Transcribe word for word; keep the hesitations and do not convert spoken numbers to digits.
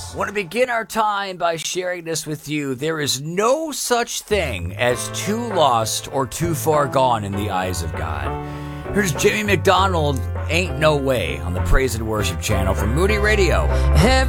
I want to begin our time by sharing this with you. There is no such thing as too lost or too far gone in the eyes of God. Here's Jimmy McDonald, Ain't No Way, on the Praise and Worship channel from Moody Radio. Every